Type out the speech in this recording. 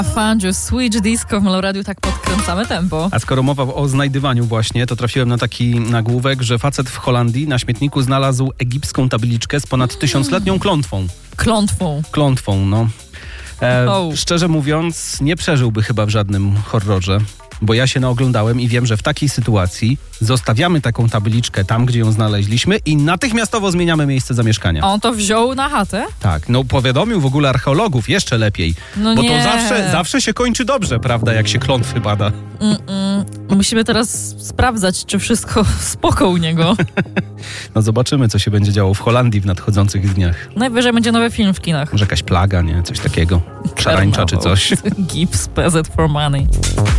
Found You, Switch Disco w Meloradiu, tak podkręcamy tempo. A skoro mowa o znajdywaniu właśnie, to trafiłem na taki nagłówek, że facet w Holandii na śmietniku znalazł egipską tabliczkę z ponad 1000-letnią klątwą. Klątwą, no. Szczerze mówiąc, nie przeżyłby chyba w żadnym horrorze, bo ja się naoglądałem i wiem, że w takiej sytuacji zostawiamy taką tabliczkę tam, gdzie ją znaleźliśmy i natychmiastowo zmieniamy miejsce zamieszkania. On to wziął na chatę? Tak, no powiadomił w ogóle archeologów, jeszcze lepiej. No bo nie. to zawsze się kończy dobrze, prawda, jak się klątwy bada. Musimy teraz sprawdzać, czy wszystko spoko u niego. No zobaczymy, co się będzie działo w Holandii w nadchodzących dniach. Najwyżej będzie nowy film w kinach. Może jakaś plaga, nie? Coś takiego. Szarańcza czy coś. Gips, PZ for money.